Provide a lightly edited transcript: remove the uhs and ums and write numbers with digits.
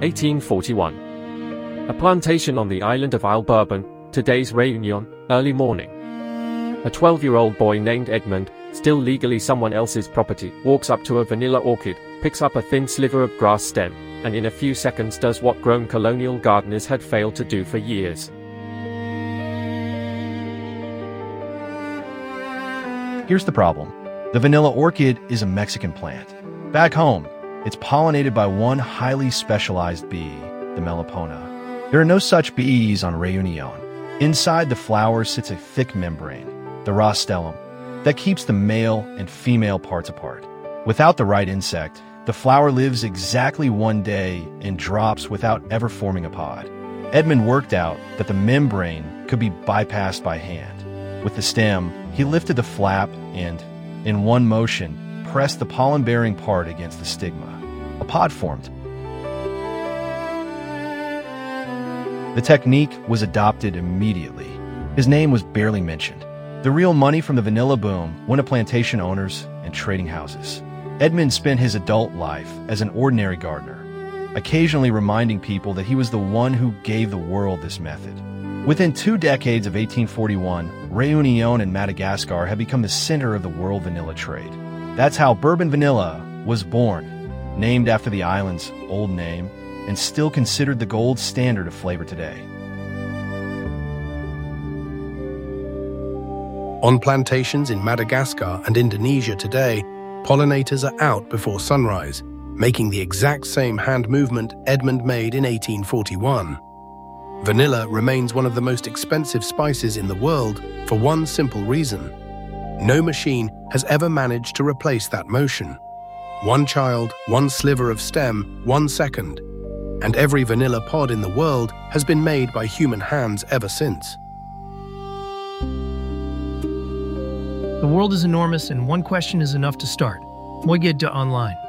1841. A plantation on the island of Isle Bourbon, today's Réunion, early morning. A 12-year-old boy named Edmund, still legally someone else's property, walks up to a vanilla orchid, picks up a thin sliver of grass stem, and in a few seconds does what grown colonial gardeners had failed to do for years. Here's the problem. The vanilla orchid is a Mexican plant. Back home, it's pollinated by one highly specialized bee, the melipona. There are no such bees on Réunion. Inside the flower sits a thick membrane, the rostellum, that keeps the male and female parts apart. Without the right insect, the flower lives exactly one day and drops without ever forming a pod. Edmund worked out that the membrane could be bypassed by hand. With the stem, he lifted the flap and, in one motion, pressed the pollen-bearing part against the stigma. A pod formed. The technique was adopted immediately. His name was barely mentioned. The real money from the vanilla boom went to plantation owners and trading houses. Edmund spent his adult life as an ordinary gardener, occasionally reminding people that he was the one who gave the world this method. Within 2 decades of 1841, Réunion and Madagascar had become the center of the world vanilla trade. That's how bourbon vanilla was born, named after the island's old name, and still considered the gold standard of flavor today. On plantations in Madagascar and Indonesia today, pollinators are out before sunrise, making the exact same hand movement Edmund made in 1841. Vanilla remains one of the most expensive spices in the world for one simple reason. No machine has ever managed to replace that motion. One child, one sliver of stem, 1 second. And every vanilla pod in the world has been made by human hands ever since. The world is enormous and one question is enough to start. Moigid Online.